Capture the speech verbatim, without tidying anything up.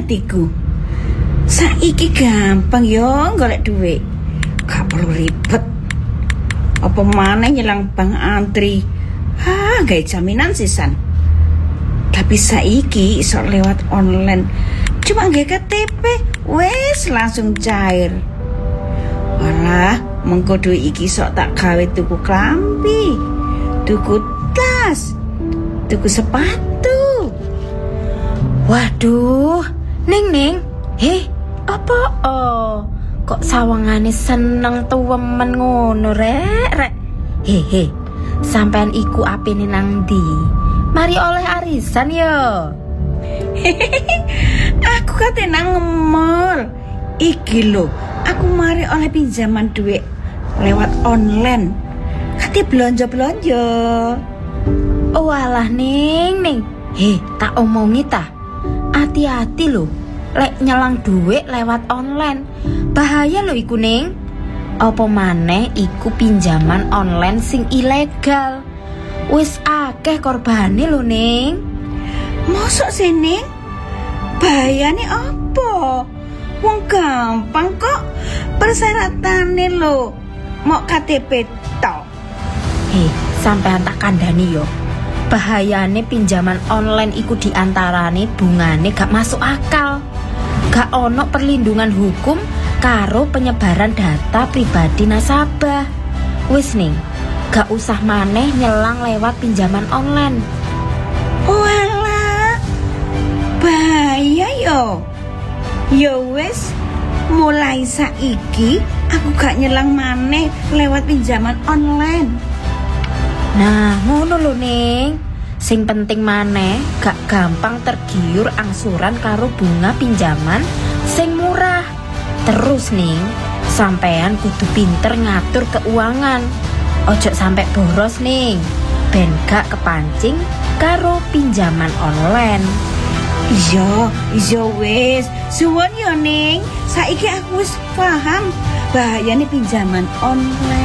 atiku. Saiki gampang yo golek duit. Gak perlu ribet. Apa maneh nyelang bank antri. Ah, gawe jaminan sisan. Tapi saiki iso lewat online. Cuma gawe K T P, wes langsung cair. Walah, mengko duit iki sok tak gawe tuku klambi, tuku tas, tuku sepatu. Waduh, Ning Ning, heh, apa oh? Kok sawangane seneng tuwemen ngono rek rek. Hehe, sampean iku apene nang ndi? Mari oleh arisan yo. Aku kate nang ngemol. Iki lho, aku mari oleh pinjaman duit lewat online. Kate belanja-belanja. Oh alah Ning Ning. Heh, tak omongi ta. Hati-hati lho. Lek nyelang duit lewat online, bahaya lho iku Ning. Apa maneh iku pinjaman online sing ilegal. Wis akeh korbane lho Ning. Mosok sih Ning? Bahayane apa? Wong gampang kok. Persyaratannya lho mau K T P tok. Hei, sampean tak kandhani yo. Bahayane pinjaman online iku diantarane bungane gak masuk akal. Gak ono perlindungan hukum karo penyebaran data pribadi nasabah. Wis Ning, gak usah maneh nyelang lewat pinjaman online. Walah, bahaya yo. Yo wis, mulai saiki aku gak nyelang maneh lewat pinjaman online. Nah, ngono lho Ning. Sing penting maneh gak gampang tergiur angsuran karo bunga pinjaman sing murah. Terus Ning, sampean kudu pinter ngatur keuangan. Ojo sampai boros Ning, ben gak kepancing karo pinjaman online. Iya, iya wis. Suwun yo Ning, saiki aku wis paham bahayane pinjaman online.